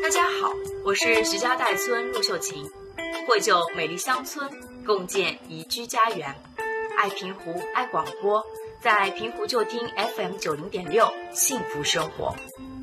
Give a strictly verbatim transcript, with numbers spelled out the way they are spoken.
大家好，我是徐家代村陆秀琴，绘就美丽乡村，共建宜居家园。爱平湖，爱广播，在平湖就听 F M 九零点六，幸福生活。